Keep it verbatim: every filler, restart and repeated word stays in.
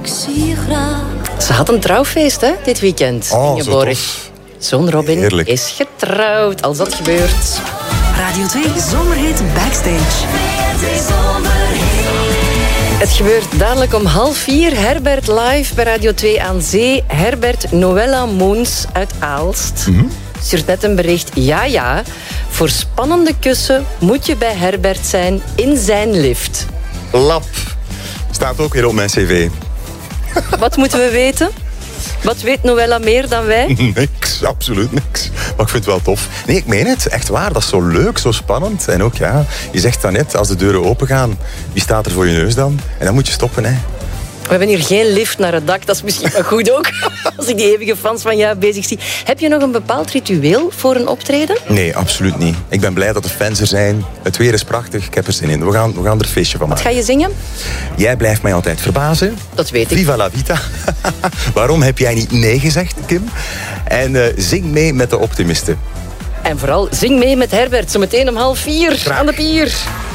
Ik zie je graag. Ze had een trouwfeest, hè, dit weekend. Oh, Ingeborg. zo tof. Zoon Robin Heerlijk. is getrouwd, als dat gebeurt. Radio twee Zomerhit Backstage. Het gebeurt dadelijk om half vier. Herbert live bij Radio twee aan zee. Herbert Noella Moens uit Aalst. Mm-hmm. Stuurt net een bericht. Ja, ja. Voor spannende kussen moet je bij Herbert zijn in zijn lift. Lap. Staat ook weer op mijn cv. Wat moeten we weten? Wat weet Noella meer dan wij? Niks, absoluut niks. Maar ik vind het wel tof. Nee, ik meen het. Echt waar. Dat is zo leuk, zo spannend. En ook, ja, je zegt dan net, als de deuren open gaan, wie staat er voor je neus dan? En dan moet je stoppen, hè. We hebben hier geen lift naar het dak. Dat is misschien wel goed ook. Als ik die eeuwige fans van jou bezig zie. Heb je nog een bepaald ritueel voor een optreden? Nee, absoluut niet. Ik ben blij dat de fans er zijn. Het weer is prachtig. Ik heb er zin in. We gaan, we gaan er een feestje van Wat maken. ga je zingen? Jij blijft mij altijd verbazen. Dat weet ik. Viva la vita. Waarom heb jij niet nee gezegd, Kim? En uh, zing mee met de optimisten. En vooral zing mee met Herbert. Zometeen om half vier Graag. aan de pier.